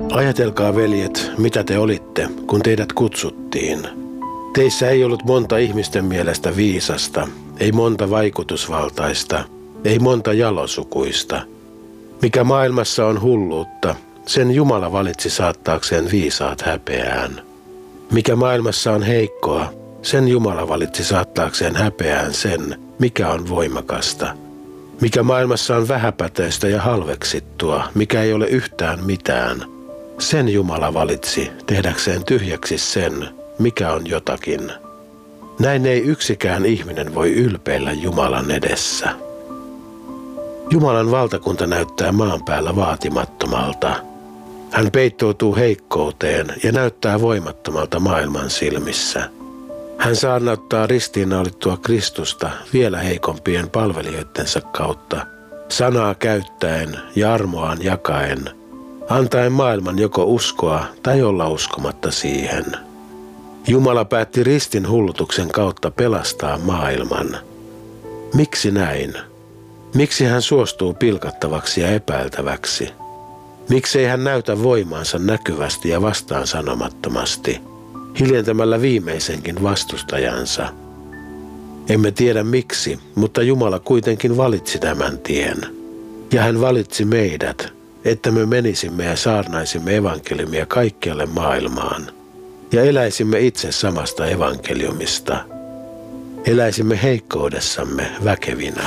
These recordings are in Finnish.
Ajatelkaa, veljet, mitä te olitte, kun teidät kutsuttiin. Teissä ei ollut monta ihmisten mielestä viisasta, ei monta vaikutusvaltaista, ei monta jalosukuista. Mikä maailmassa on hulluutta, sen Jumala valitsi saattaakseen viisaat häpeään. Mikä maailmassa on heikkoa, sen Jumala valitsi saattaakseen häpeään sen, mikä on voimakasta. Mikä maailmassa on vähäpätöistä ja halveksittua, mikä ei ole yhtään mitään, sen Jumala valitsi tehdäkseen tyhjäksi sen, mikä on jotakin. Näin ei yksikään ihminen voi ylpeillä Jumalan edessä. Jumalan valtakunta näyttää maan päällä vaatimattomalta. Hän peittoutuu heikkouteen ja näyttää voimattomalta maailman silmissä. Hän saarnauttaa ristiinnaulittua Kristusta vielä heikompien palvelijoittensa kautta, sanaa käyttäen ja armoaan jakaen, antaen maailman joko uskoa tai olla uskomatta siihen. Jumala päätti ristin hullutuksen kautta pelastaa maailman. Miksi näin? Miksi hän suostuu pilkattavaksi ja epäiltäväksi? Miksei hän näytä voimaansa näkyvästi ja vastaan sanomattomasti, hiljentämällä viimeisenkin vastustajansa? Emme tiedä miksi, mutta Jumala kuitenkin valitsi tämän tien. Ja hän valitsi meidät, että me menisimme ja saarnaisimme evankeliumia kaikkialle maailmaan. Ja eläisimme itse samasta evankeliumista. Eläisimme heikkoudessamme väkevinä.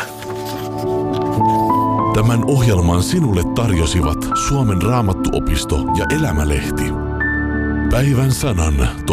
Tämän ohjelman sinulle tarjosivat Suomen Raamattuopisto ja Elämälehti. Päivän sanan